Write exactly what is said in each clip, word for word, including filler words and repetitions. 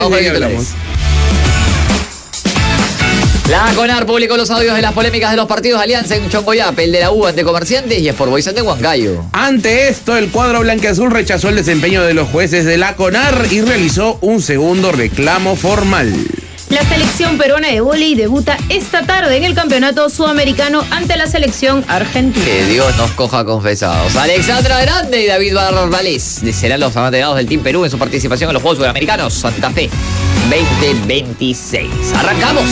Ojo, ahí hablamos. La ACONAR publicó los audios de las polémicas de los partidos de Alianza en Chongoyape, el de la U ante Comerciantes y Sport Boys ante Huancayo. Ante esto, el cuadro blanquiazul rechazó el desempeño de los jueces de la ACONAR y realizó un segundo reclamo formal. La selección peruana de vóley debuta esta tarde en el campeonato sudamericano ante la selección argentina. Que Dios nos coja confesados. Alexandra Grande y David Barbales serán los abanderados del Team Perú en su participación en los Juegos Sudamericanos Santa Fe veinte veintiséis. ¡Arrancamos!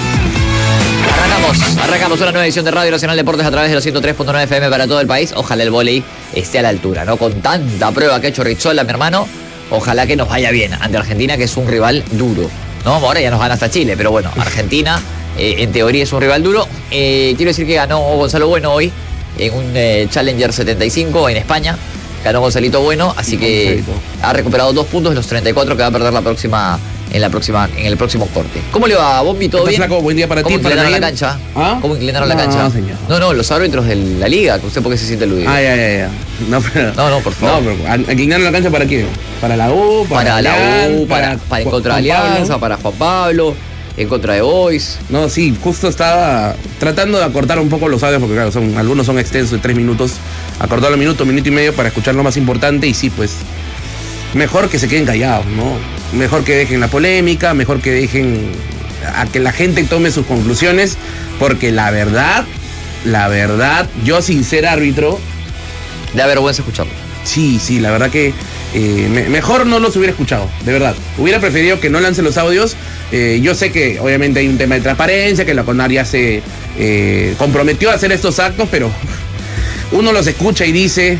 Arrancamos, arrancamos una nueva edición de Radio Nacional Deportes a través de los ciento tres punto nueve F M para todo el país. Ojalá el vóley esté a la altura, ¿no? Con tanta prueba que ha hecho Rizzola, mi hermano, ojalá que nos vaya bien ante Argentina, que es un rival duro, ¿no? Ahora ya nos gana hasta Chile, pero bueno, Argentina eh, en teoría es un rival duro. Eh, quiero decir que ganó Gonzalo Bueno hoy en un eh, Challenger setenta y cinco en España. Ganó Gonzalito Bueno, así que ha recuperado dos puntos de los treinta y cuatro que va a perder la próxima, en la próxima, en el próximo corte. ¿Cómo le va, Bombi? ¿Todo bien? Flaco, buen día para ¿Cómo ti, para inclinaron nadie? la cancha? ¿Ah? ¿Cómo inclinaron no, la cancha? No, señor. No, no, los árbitros de la liga, que usted por qué se siente aludido. Ah, ya, ya, ya. No, pero, no, no, por favor. No, pero ¿inclinaron la cancha para quién? ¿Para la U? Para, para la Alianza, U, para, para en contra de Juan Alianza, Pablo? para Juan Pablo, en contra de Boys. No, sí, justo estaba tratando de acortar un poco los audios, porque claro, son, algunos son extensos de tres minutos. Acortarlo un minuto, minuto y medio para escuchar lo más importante y sí, pues, mejor que se queden callados, ¿no? Mejor que dejen la polémica, mejor que dejen a que la gente tome sus conclusiones, porque la verdad, la verdad, yo sin ser árbitro... Da vergüenza escucharlo. Sí, sí, la verdad que eh, me, mejor no los hubiera escuchado, de verdad. Hubiera preferido que no lancen los audios. Eh, yo sé que obviamente hay un tema de transparencia, que la CONAR ya se eh, comprometió a hacer estos actos, pero uno los escucha y dice,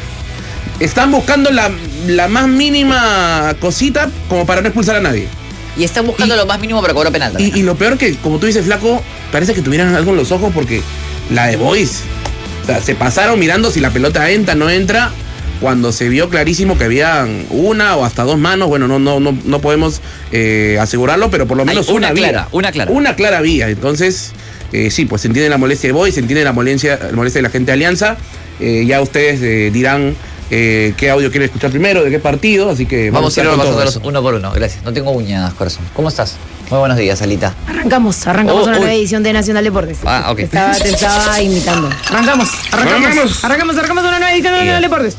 están buscando la, la más mínima cosita como para no expulsar a nadie. Y están buscando y, lo más mínimo para cobrar penal también. Y, y lo peor que, como tú dices, Flaco, parece que tuvieran algo en los ojos porque la de Boys, o sea, se pasaron mirando si la pelota entra o no entra, cuando se vio clarísimo que habían una o hasta dos manos. Bueno, no, no, no, no podemos eh, asegurarlo, pero por lo menos Hay una, una clara, vía. Una clara. Una clara vía. Entonces, eh, sí, pues se entiende la molestia de Boys, se entiende la molestia, la molestia de la gente de Alianza. Eh, ya ustedes eh, dirán eh, qué audio quieren escuchar primero, de qué partido, así que vamos, vamos a ir pasándolos uno por uno. Gracias. No tengo uñas, corazón. ¿Cómo estás? Muy buenos días, Alita. Arrancamos, arrancamos Oh, una uy. nueva edición de Nacional Deportes. Ah, ok. Te estaba, te estaba imitando. Arrancamos, arrancamos, Arrancamos. arrancamos, arrancamos una nueva edición de Nacional Deportes.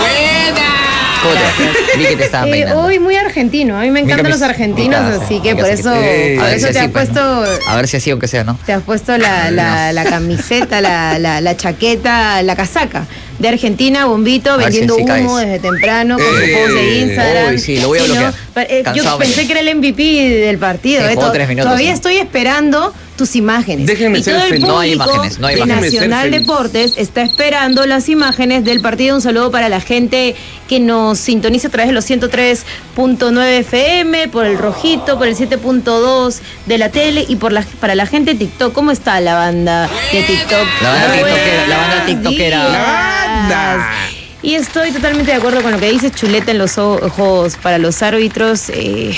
¿Cómo te Vi que te estaban Eh, peinando. hoy muy argentino, a mí me encantan Mi los camis- argentinos, mi casa, así que mi por casita. eso, Eh, por A ver eso si te así, has pues, ¿no? puesto, A ver si así, aunque sea, ¿no? te has puesto la, la, la camiseta, la, la, la chaqueta, la casaca de Argentina, Bombito, ver si vendiendo así humo caes. desde temprano con Eh, su post de Instagram. uy, sí, lo voy a ¿no? bloquear. Pa- eh, yo Cansado pensé me- que era el M V P del partido. Sí, eh, jugó to- tres minutos, Todavía ¿no? estoy esperando tus imágenes. Déjenme y ser todo el feliz. público No hay imágenes, no hay de imágenes. Déjenme ser Nacional feliz. Deportes está esperando las imágenes del partido. Un saludo para la gente que nos sintoniza a través de los ciento tres punto nueve F M, por el rojito, por el siete punto dos de la tele y por la, para la gente de TikTok. ¿Cómo está la banda de TikTok? La banda Buenos tiktokera, la banda tiktokera. días. La banda. Y estoy totalmente de acuerdo con lo que dice Chuleta en los ojos para los árbitros. Eh,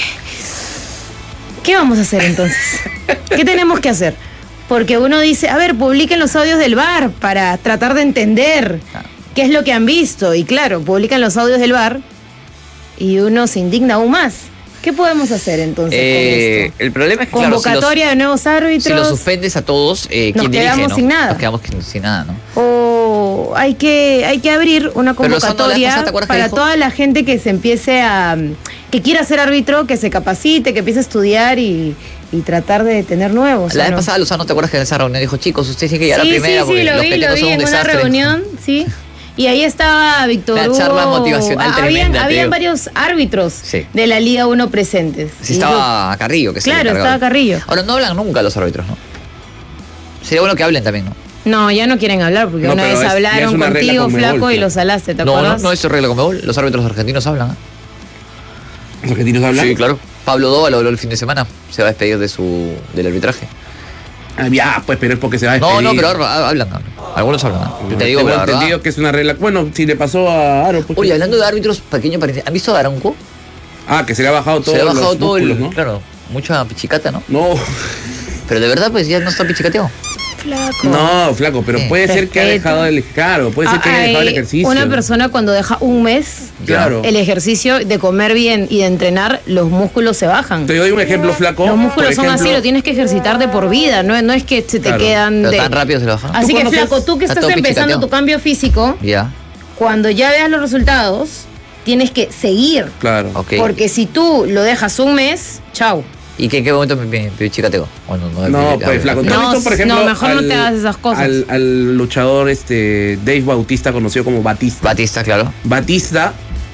¿Qué vamos a hacer entonces? ¿Qué tenemos que hacer? Porque uno dice, a ver, publiquen los audios del V A R para tratar de entender qué es lo que han visto. Y claro, publican los audios del V A R y uno se indigna aún más. ¿Qué podemos hacer entonces Eh, con esto? el problema es que, claro, si los, Convocatoria de nuevos árbitros. si los suspendes a todos, eh, Nos ¿quién dirige, quedamos no? sin nada. Nos quedamos sin nada, ¿no? O hay que, hay que abrir una Pero Lozano, convocatoria la cosa, ¿te acuerdas que para dijo? toda la gente que se empiece a... que quiera ser árbitro, que se capacite, que empiece a estudiar y, y tratar de tener nuevos. La ¿o vez no? pasada, Lozano, ¿te acuerdas que en esa reunión dijo, chicos, ustedes tienen que llegar Sí, a primera sí, porque sí, lo los vi, lo técnicos vi son un en una desastre? reunión, sí. Y ahí estaba Víctor Una Hugo. charla motivacional Ah, habían, tremenda, habían tío. varios árbitros Sí. de la Liga uno presentes. Sí, Y estaba Carrillo, que se Claro, estaba Carrillo. Ahora, no hablan nunca los árbitros, ¿no? Sería bueno que hablen también, ¿no? yo- No, ya no quieren hablar porque No, una pero vez es- ya es hablaron una regla contigo, con flaco, Mebol, y claro. los alaste, ¿te No, no, acuerdas? no es regla con Mebol. Los árbitros argentinos hablan, ¿ah? ¿Los argentinos hablan? Sí, claro. Pablo Dóval habló el fin de semana. Se va a despedir de su del arbitraje. Ah, ya, pues, pero es porque se va a No, despedir. no, pero ahora hablan, hablan. Algunos hablan, ¿ah? Yo te digo, Tengo la verdad. entendido que es una regla. Bueno, si le pasó a Aro, pues. Oye, hablando de árbitros, pequeño paréntesis. ¿Han visto a Daronco? Ah, que se le ha bajado todo. Se le ha bajado los todo el. músculos, ¿no? Claro, mucha pichicata, ¿no? No. Pero de verdad, pues ya no está pichicateado. flaco. No, flaco, pero Sí. puede ser que ha Respeto. dejado el... Claro, puede ser que haya Ay, dejado el ejercicio. Una persona cuando deja un mes Claro. el ejercicio de comer bien y de entrenar, los músculos se bajan. Te doy un ejemplo, flaco. Los músculos Por son así, ejemplo, lo tienes que ejercitar de por vida, no, no es que se te Claro. quedan Pero de... tan rápido se lo bajan. Así ¿Tú que conoces? flaco, tú que Está estás todo empezando pichicateado. tu cambio físico, Ya, cuando ya veas los resultados, tienes que seguir. Claro. ok. Porque si tú lo dejas un mes, chau. ¿Y qué, qué momento me, me, me chicateo? O no, no, No, me- pues me- flaco. ¿Tú No, has visto, por ejemplo, no, mejor no te hagas esas cosas. Al, al luchador este Dave Bautista, conocido como Batista. Batista, claro. Batista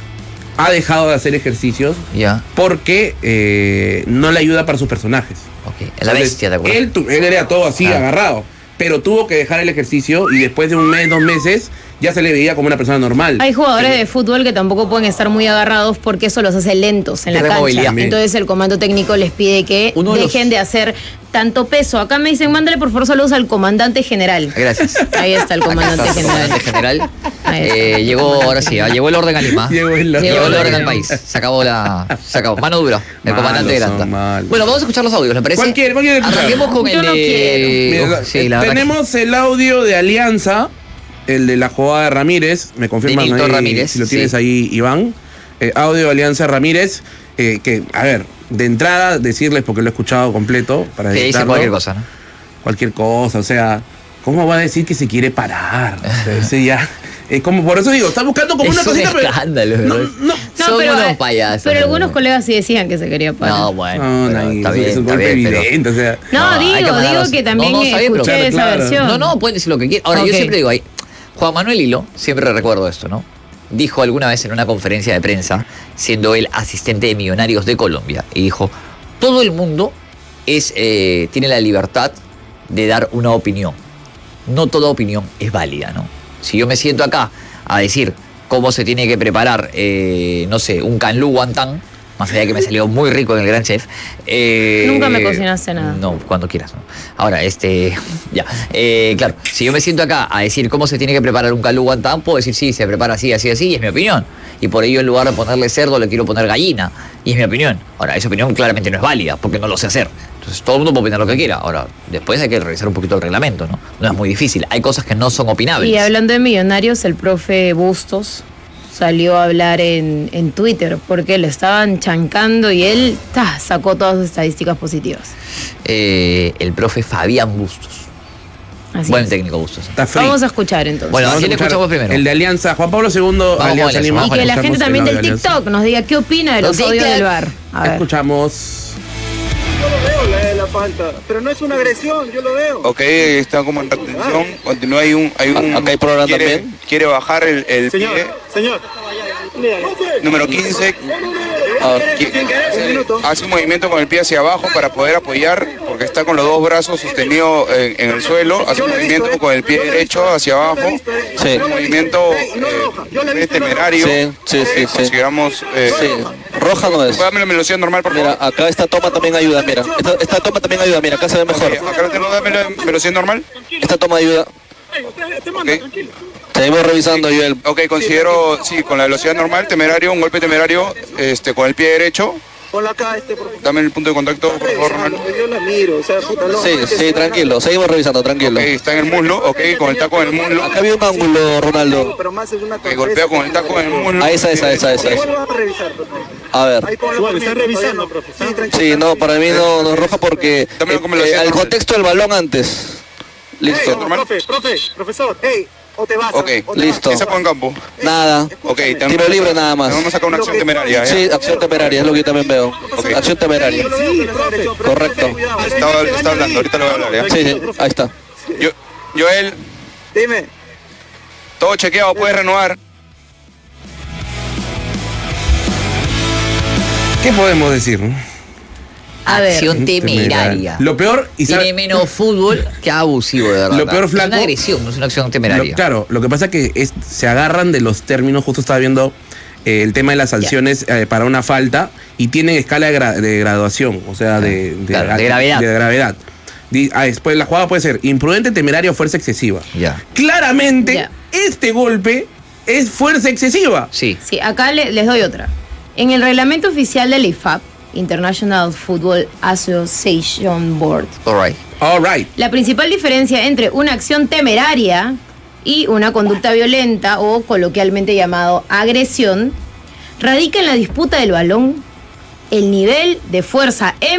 ha dejado de hacer ejercicios Ya, porque eh, no le ayuda para sus personajes. ok. Es la Entonces, bestia, ¿te acuerdas? Él, tu- él era todo así, Claro. agarrado. Pero tuvo que dejar el ejercicio y después de un mes, dos meses, ya se le veía como una persona normal. Hay jugadores de fútbol que tampoco pueden estar muy agarrados porque eso los hace lentos en la Pierde cancha. movilidad. Entonces el comando técnico les pide que Uno de los- dejen de hacer tanto peso. Acá me dicen, mándale por favor saludos al comandante general. Gracias. Ahí está el comandante Acá está el general. comandante general. Ahí está. Eh, llegó, ahora sí, ah, llegó el orden a Lima. Llegó el orden. Llegó el orden al Llegó. país. Se acabó la. Se acabó. Mano dura. El Malos comandante son, Granta. malos. Bueno, vamos a escuchar los audios, ¿le parece? ¿Cuál quiere? ¿Cuál quiere escuchar? Arranquemos con Yo el no de. Mira, Uf, sí, eh, la verdad que- tenemos el audio de Alianza, el de la jugada de Ramírez. Me confirman De Nilton ahí, Ramírez, si lo tienes sí. ahí, Iván. Eh, audio de Alianza Ramírez. eh, que, a ver, de entrada decirles, porque lo he escuchado completo, para Que dice editarlo, cualquier cosa, ¿no? Cualquier cosa, o sea, ¿cómo va a decir que se quiere parar? O sea, ese ya. Es como, por eso digo, está buscando como Es una un cosita, pero. escándalo, No, ¿verdad? no. No, Son pero, unos eh, payasos. pero algunos ¿verdad? colegas sí decían que se quería parar. No, bueno. No, pero no, está bien, es un está golpe bien, pero- evidente, o sea. No, No, hay que digo, digo mandarlos- que también No, no, está bien, pero- escuché Claro, esa claro. versión. No, no, pueden decir lo que quieran. Ahora, Ok. yo siempre digo ahí, Juan Manuel Hilo, siempre recuerdo esto, ¿no? Dijo alguna vez en una conferencia de prensa, siendo él asistente de Millonarios de Colombia, y dijo, todo el mundo es, eh, tiene la libertad de dar una opinión. No toda opinión es válida, ¿no? Si yo me siento acá a decir cómo se tiene que preparar, eh, no sé, un canlú guantán, más allá de que me salió muy rico en el Gran Chef. eh, Nunca me cocinaste nada. No, cuando quieras. ¿no? Ahora, este, ya, eh, claro, si yo me siento acá a decir cómo se tiene que preparar un calú guantán, puedo decir sí, se prepara así, así, así, y es mi opinión. Y por ello en lugar de ponerle cerdo le quiero poner gallina, y es mi opinión. Ahora, esa opinión claramente no es válida, porque no lo sé hacer. Entonces todo el mundo puede opinar lo que quiera. Ahora, después hay que revisar un poquito el reglamento, ¿no? No es muy difícil. Hay cosas que no son opinables. Y hablando de Millonarios, el profe Bustos salió a hablar en, en Twitter porque lo estaban chancando y él ta, sacó todas sus estadísticas positivas. Eh, el profe Fabián Bustos. Así Buen es. técnico Bustos. Está free. Vamos a escuchar entonces. Bueno, ¿a Vamos a quién le escuchar escuchamos primero? El de Alianza, Juan Pablo segundo, Vamos, Alianza Alianza, Lima. vamos, y que la Escuchamos gente también el del audio de Alianza. TikTok nos diga qué opina de los Los audios TikTok. del bar. A ver. Escuchamos. Yo lo veo la, la falta, pero no es una agresión, yo lo veo. Ok, está como en retención, continúa, hay un, hay un, Acá hay programa quiere, también. quiere bajar el, el Señor, pie, señor. número quince, Ah, qui- Un minuto. hace un movimiento con el pie hacia abajo para poder apoyar, porque está con los dos brazos sostenidos en, en el suelo, hace Yo un lo he visto, movimiento ¿eh? con el pie Yo lo he derecho visto, hacia yo lo he abajo, visto, ¿eh? Sí. un movimiento Ey, no roja, yo lo he eh, visto, no roja. temerario, Sí, sí, sí, eh, sí. consideramos, eh, Sí, roja no es. dame la velocidad normal, por Mira, favor. acá esta toma también ayuda, mira. Esta, esta toma también ayuda, mira, acá se ve mejor. Ok, acá lo tengo, dame la velocidad normal. Esta toma ayuda. Ey, usted, usted manda, Ok. tranquilo. Seguimos revisando, Joel. Ok, considero, sí, con la velocidad normal, temerario, un golpe temerario, este, con el pie derecho. Ponla acá, este, por favor. Dame el punto de contacto, por favor, Ronaldo. Yo la miro, o sea, puta, no. Sí, sí, tranquilo. Seguimos revisando, tranquilo. Ok, está en el muslo, ok, con el taco en el muslo. Acá había un ángulo, Ronaldo. Pero más es una Ok, golpea con el taco en el muslo. Ah, esa, esa, esa, esa. esa. Vuelvo a revisar, por favor. A ver. Ahí ponlo. Igual, está revisando, profesor. Sí, tranquilo. Sí, no, para mí no, no es roja porque Dame eh, como lo hacía eh, al normal. contexto del balón antes. Listo. Ey, profe, profe, profesor, hey, o te vas. Ok, o te listo. vas. ¿Qué sacó en campo? Nada. Ok, tenemos- Tiro libre nada más. Vamos a sacar una acción temeraria, ¿ya? Sí, acción temeraria, es lo que yo también veo. Ok. Acción temeraria. Sí, profe. Correcto. Estaba, está hablando, ahorita lo voy a hablar, ¿ya? Sí, sí, ahí está. Yo, Joel, Dime. todo chequeado, puedes renovar. ¿Qué podemos decir? no? A ver. Acción temeraria. Lo peor, y Tiene sabe- menos fútbol que abusivo, de verdad. Lo peor, Es flaco- una agresión, no es una acción temeraria. Lo- claro, lo que pasa es que es- se agarran de los términos, justo estaba viendo eh, el tema de las sanciones eh, para una falta y tienen escala de, gra- de graduación, o sea, de, de, Claro, de gravedad. de gravedad. Di- ah, después la jugada puede ser imprudente, temeraria o fuerza excesiva. Ya. Claramente, Ya. este golpe es fuerza excesiva. Sí. Sí, acá le- les doy otra. En el reglamento oficial del I F A P International Football Association Board. All right. All right. La principal diferencia entre una acción temeraria y una conducta violenta, o coloquialmente llamado agresión, radica en la disputa del balón, el nivel de fuerza